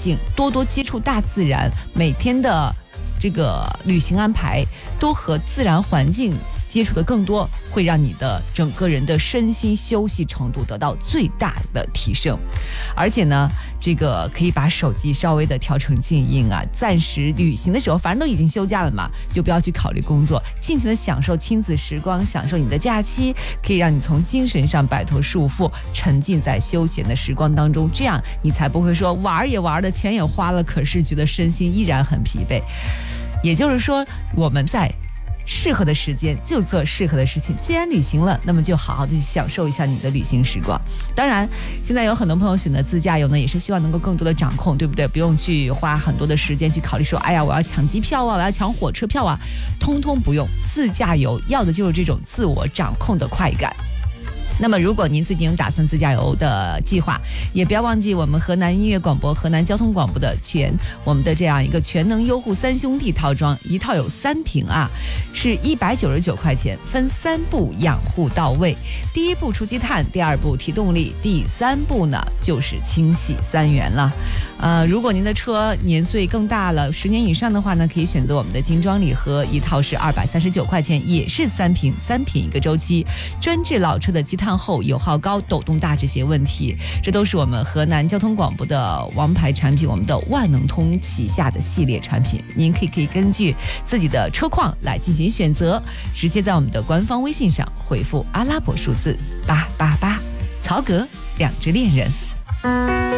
境，多多接触大自然，每天的这个旅行安排都和自然环境接触的更多，会让你的整个人的身心休息程度得到最大的提升。而且呢，这个可以把手机稍微的调成静音啊，暂时旅行的时候，反正都已经休假了嘛，就不要去考虑工作，尽情的享受亲子时光，享受你的假期，可以让你从精神上摆脱束缚，沉浸在休闲的时光当中，这样你才不会说玩也玩了，钱也花了，可是觉得身心依然很疲惫。也就是说，我们在适合的时间就做适合的事情，既然旅行了，那么就好好的去享受一下你的旅行时光。当然现在有很多朋友选择自驾游呢，也是希望能够更多的掌控，对不对？不用去花很多的时间去考虑说，哎呀，我要抢机票啊，我要抢火车票啊，通通不用。自驾游要的就是这种自我掌控的快感。那么如果您最近有打算自驾游的计划，也不要忘记我们河南音乐广播、河南交通广播的我们的这样一个全能优护三兄弟套装，一套有3瓶啊，是199块钱，分3步养护到位。第1步除积碳，第2步提动力，第3步呢就是清洗3元了。如果您的车年岁更大了，10年以上的话呢，可以选择我们的精装礼盒，一套是239块钱，也是3瓶一个周期，专治老车的积碳厚、油耗高、抖动大这些问题。这都是我们河南交通广播的王牌产品，我们的万能通旗下的系列产品，您可以根据自己的车况来进行选择，直接在我们的官方微信上回复阿拉伯数字888，曹格2只恋人。